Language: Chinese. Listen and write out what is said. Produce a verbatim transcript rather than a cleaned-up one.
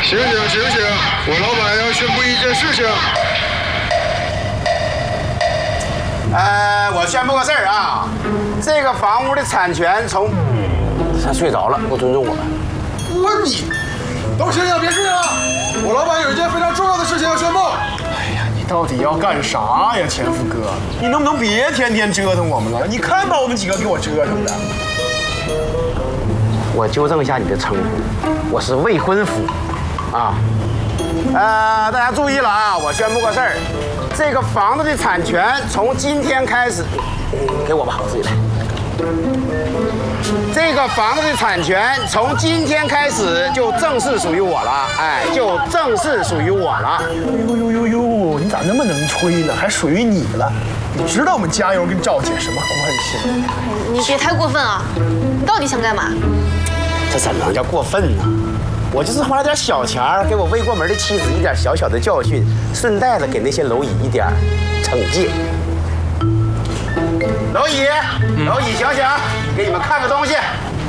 醒醒醒醒！我老板要宣布一件事情。 呃，我宣布个事儿啊，这个房屋的产权从……他睡着了，不尊重我。 我你，都醒醒，别睡了！我老板有一件非常重要的事情要宣布。 哎呀，你到底要干啥呀，前夫哥？你能不能别天天折腾我们了？你看把我们几个给我折腾的。 我纠正一下你的称呼，我是未婚夫，啊，呃，大家注意了啊！我宣布个事儿，这个房子的产权从今天开始，给我吧，我自己来。这个房子的产权从今天开始就正式属于我了，哎，就正式属于我了。 呦呦呦呦，你咋那么能吹呢？还属于你了？你知道我们加油跟赵姐什么关系吗？ 你别太过分啊！你到底想干嘛？ 这怎么能叫过分呢？我就是花了点小钱儿，给我未过门的妻子一点小小的教训，顺带的给那些蝼蚁一点惩戒。蝼蚁，蝼蚁，醒醒，给你们看个东西。